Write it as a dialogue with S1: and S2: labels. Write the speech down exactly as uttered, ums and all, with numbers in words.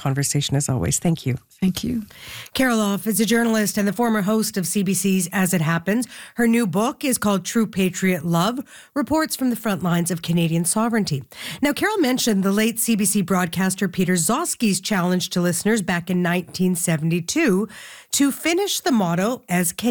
S1: conversation as always. Thank you.
S2: Thank you.
S3: Carol Off is a journalist and the former host of C B C's As It Happens. Her new book is called True Patriot Love, Reports from the Front Lines of Canadian Sovereignty. Now, Carol mentioned the late C B C broadcaster Peter Zosky's challenge to listeners back in nineteen seventy-two to finish the motto as Canadian.